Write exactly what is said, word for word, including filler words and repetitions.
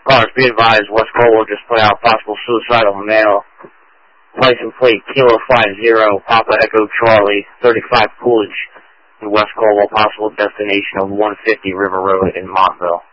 cars, be advised, West Colwell just put out possible suicidal male. License plate Kilo five zero, Papa Echo Charlie, thirty-five Coolidge in West Colwell, possible destination of one fifty River Road in Montville.